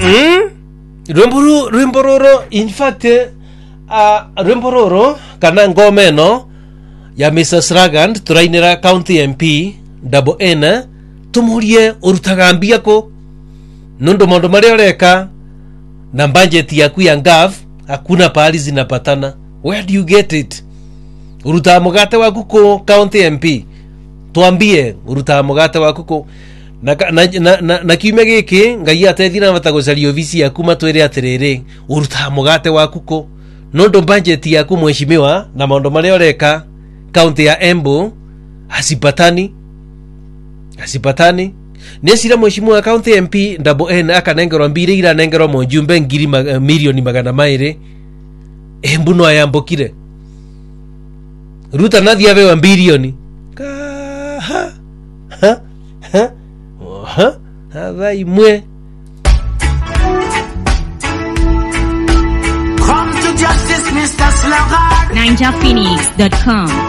Rwimbororo in fact Rwimbororo kana ngome no ya Mr. Sragand turainira county MP double N tumurie urutagambia ko nondo mondo maria oreka na budget yaku ya ngav hakuna pahali zinapatana. Where do you get it? Uruta mugate waku ko county MP, tuambie uruta mugate waku ko na kiume giki ngai atethira batagocaria ofisi yaku matwire atiriri uruta mugate waku ko nondo budget yaku mweshimiwa na mondo maria oreka county ya Embu hasipatani nesira mweshimiwa county MP double N akanengerwa mbire ira nengerwa mojumbe ngiri milioni magana mairi Embu no ayambokire Ruta nathia bewa bilioni Havai mwe Come to justice, Mr. Slugger. NinjaPhoenix.com